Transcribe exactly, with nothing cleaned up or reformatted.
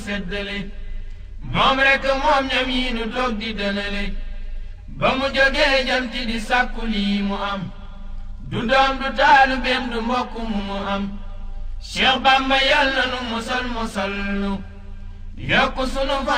seddale moom rek moom ñam yi nu toog di dënale ba mu jógee jam ci di sàkku lii mu am du doom du taalu beem du mbokk mu mu am Cheikh Bamba yal na nu musal musal nu yokku sunu fan